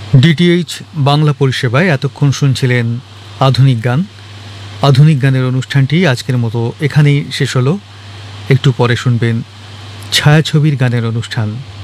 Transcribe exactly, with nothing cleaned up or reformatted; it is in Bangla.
ডিটিএইচ বাংলা পরিষেবায় এতক্ষণ শুনছিলেন আধুনিক গান। আধুনিক গানের অনুষ্ঠানটি আজকের মতো এখানেই শেষ হলো। একটু পরে শুনবেন ছায়াছবির গানের অনুষ্ঠান।